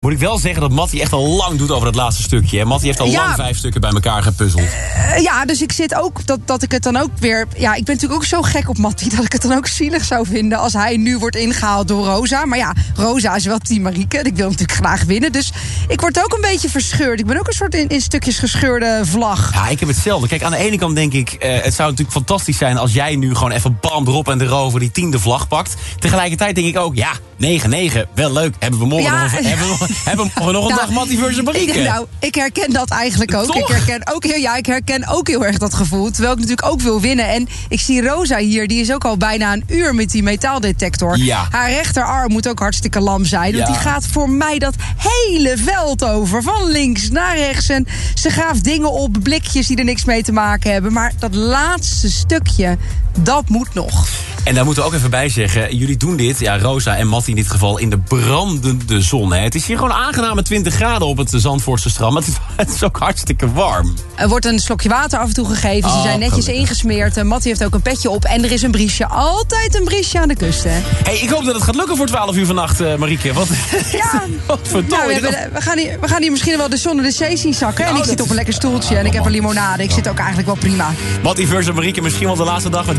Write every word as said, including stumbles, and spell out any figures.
Moet ik wel zeggen dat Mattie echt al lang doet over dat laatste stukje. Hè? Mattie heeft al Ja. lang vijf stukken bij elkaar gepuzzeld. Uh, ja, dus ik zit ook, dat, dat ik het dan ook weer... Ja, ik ben natuurlijk ook zo gek op Mattie... dat ik het dan ook zielig zou vinden als hij nu wordt ingehaald door Rosa. Maar ja, Rosa is wel team Marieke. En ik wil natuurlijk graag winnen. Dus ik word ook een beetje verscheurd. Ik ben ook een soort in, in stukjes gescheurde vlag. Ja, ik heb hetzelfde. Kijk, aan de ene kant denk ik... Uh, het zou natuurlijk fantastisch zijn als jij nu gewoon even bam erop en erover die tiende vlag pakt. Tegelijkertijd denk ik ook, ja, negen negen, wel leuk. Hebben we morgen Ja. nog een, hebben we, hebben we morgen nog een Ja. dag Mattie versus Marieke? Ik, nou, ik herken dat eigenlijk ook. Toch? Ik herken ook, heel, ja, ik herken ook heel erg dat gevoel. Terwijl ik natuurlijk ook wil winnen. En ik zie Rosa hier, die is ook al bijna een uur met die metaaldetector. Ja. Haar rechterarm moet ook hartstikke lam zijn. Want Ja. die gaat voor mij dat hele veld over. Van links naar rechts. En ze graaft dingen op, blikjes die er niks mee te maken hebben. Maar dat laatste stukje, dat moet nog. En daar moeten we ook even bij zeggen, jullie doen dit, ja, Rosa en Mattie in dit geval, in de brandende zon. Hè. Het is hier gewoon aangename twintig graden op het Zandvoortse strand, maar het is, het is ook hartstikke warm. Er wordt een slokje water af en toe gegeven. Ze Oh, zijn netjes gelukkig. ingesmeerd. En Mattie heeft ook een petje op. En er is een briesje. Altijd een briesje aan de kust, hè? Hey, ik hoop dat het gaat lukken voor twaalf uur vannacht, uh, Marieke. Wat, Ja. wat verdomme. Nou, we, Ik dacht- hebben- we, gaan hier, we gaan hier misschien wel de zon in de zee zien zakken. En Oh, ik dat zit op is- een lekker stoeltje. En ik heb een limonade. Ik zit ook eigenlijk wel prima. Mattie versus Marieke, misschien wel de laatste dag met